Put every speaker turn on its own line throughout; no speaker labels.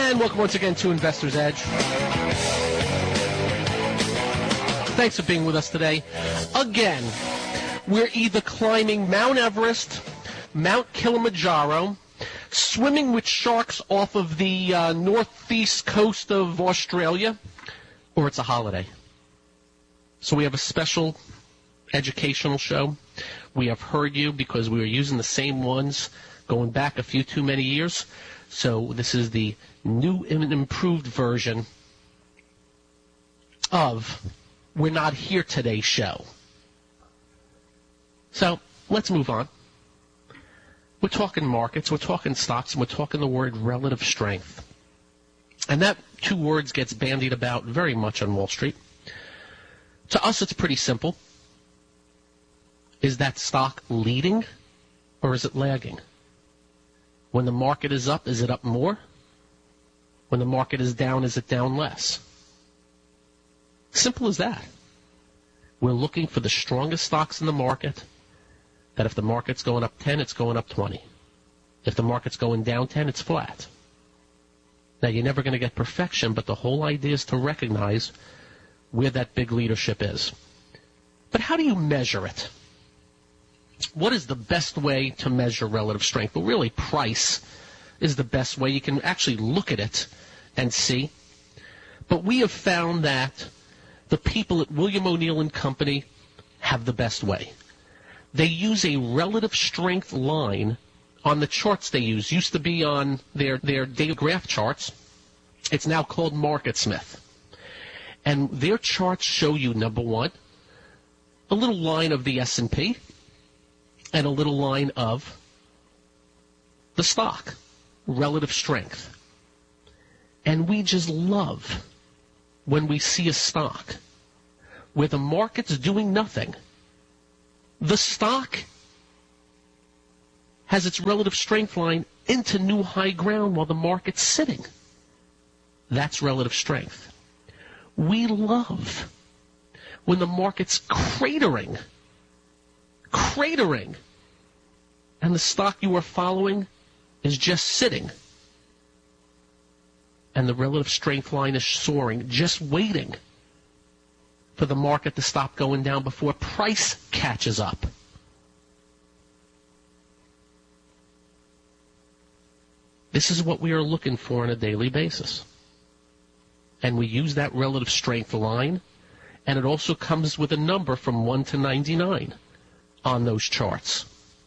And welcome once again to Investor's Edge. Thanks for being with us today. Again, we're either climbing Mount Everest, Mount Kilimanjaro, swimming with sharks off of the northeast coast of Australia, or it's a holiday. So we have a special educational show. We have heard you because we were using the same ones going back a few too many years. So this is the new and improved version of We're Not Here Today show. So let's move on. We're talking markets, we're talking stocks, and we're talking the word relative strength. And that two words gets bandied about very much on Wall Street. To us, it's pretty simple. Is that stock leading or is it lagging? When the market is up, is it up more? When the market is down, is it down less? Simple as that. We're looking for the strongest stocks in the market, that if the market's going up 10, it's going up 20. If the market's going down 10, it's flat. Now, you're never going to get perfection, but the whole idea is to recognize where that big leadership is. But how do you measure it? What is the best way to measure relative strength? Well, really, price is the best way. You can actually look at it and see. But we have found that the people at William O'Neill & Company have the best way. They use a relative strength line on the charts they use. Used to be on their data graph charts. It's now called MarketSmith. And their charts show you, number one, a little line of the S&P, and a little line of the stock, relative strength. And we just love when we see a stock where the market's doing nothing. The stock has its relative strength line into new high ground while the market's sitting. That's relative strength. We love when the market's cratering, and the stock you are following is just sitting, and the relative strength line is soaring, just waiting for the market to stop going down before price catches up. This is what we are looking for on a daily basis. And we use that relative strength line, and it also comes with a number from 1 to 99 on those charts.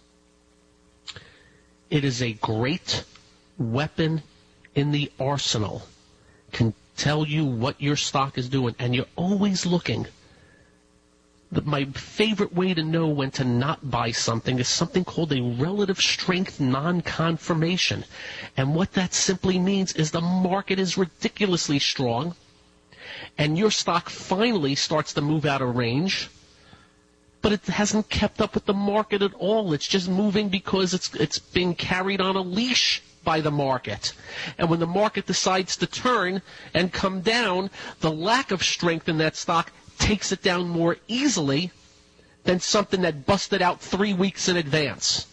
It is a great weapon in the arsenal. Can tell you what your stock is doing, and you're always looking. My favorite way to know when to not buy something is something called a relative strength non-confirmation. And what that simply means is the market is ridiculously strong, and your stock finally starts to move out of range, but it hasn't kept up with the market at all. It's just moving because it's being carried on a leash by the market. And when the market decides to turn and come down, the lack of strength in that stock takes it down more easily than something that busted out 3 weeks in advance.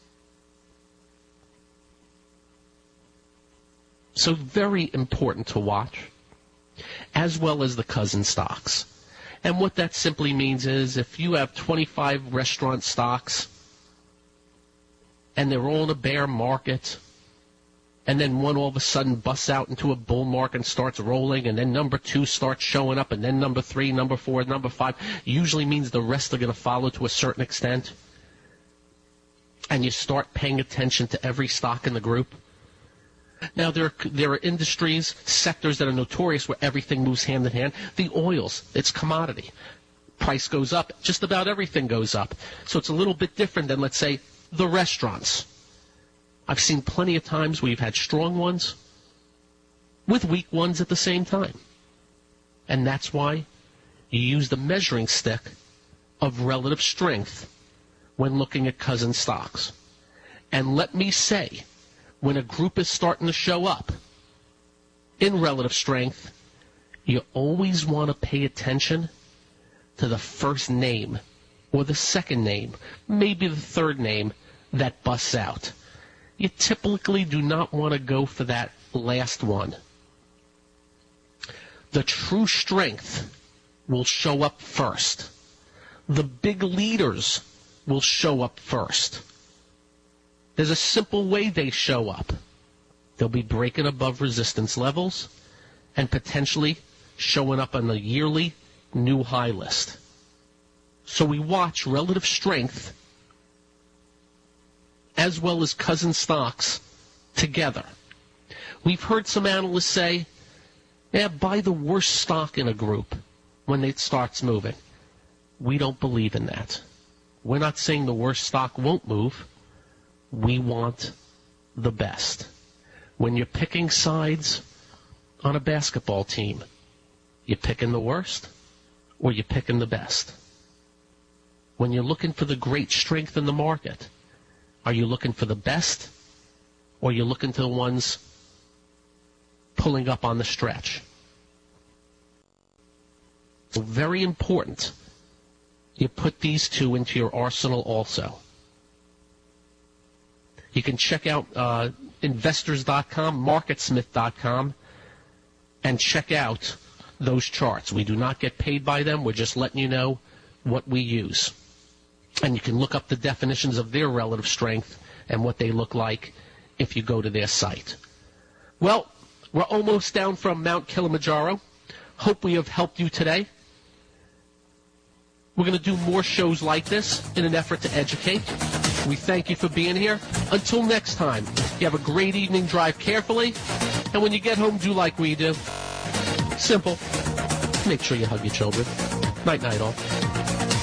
So very important to watch, as well as the cousin stocks. And what that simply means is if you have 25 restaurant stocks and they're all in a bear market, and then one all of a sudden busts out into a bull market and starts rolling, and then number 2 starts showing up, and then number 3, number 4, number 5, usually means the rest are going to follow to a certain extent. And you start paying attention to every stock in the group. Now, there are industries, sectors that are notorious where everything moves hand in hand. The oils, it's commodity. Price goes up. Just about everything goes up. So it's a little bit different than, let's say, the restaurants. I've seen plenty of times where you've had strong ones with weak ones at the same time. And that's why you use the measuring stick of relative strength when looking at cousin stocks. And let me say, when a group is starting to show up in relative strength, you always want to pay attention to the first name or the second name, maybe the third name that busts out. You typically do not want to go for that last one. The true strength will show up first. The big leaders will show up first. There's a simple way they show up. They'll be breaking above resistance levels and potentially showing up on the yearly new high list. So we watch relative strength as well as cousin stocks together. We've heard some analysts say, buy the worst stock in a group when it starts moving. We don't believe in that. We're not saying the worst stock won't move. We want the best. When you're picking sides on a basketball team, you picking the worst or you picking the best? When you're looking for the great strength in the market, are you looking for the best or are you looking to the ones pulling up on the stretch? So very important you put these two into your arsenal also. You can check out investors.com, marketsmith.com, and check out those charts. We do not get paid by them. We're just letting you know what we use. And you can look up the definitions of their relative strength and what they look like if you go to their site. Well, we're almost down from Mount Kilimanjaro. Hope we have helped you today. We're going to do more shows like this in an effort to educate. We thank you for being here. Until next time, you have a great evening, drive carefully, and when you get home, do like we do. Simple. Make sure you hug your children. Night, night, all.